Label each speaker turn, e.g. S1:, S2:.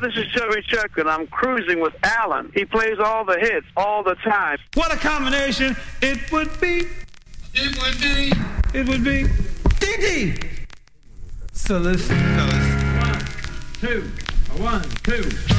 S1: this is Chubby Chuck, and I'm cruising with Alan. He plays all the hits all the time.
S2: What a combination it would be.
S3: It would be.
S2: It would be. D.D. So listen, fellas. 1, 2.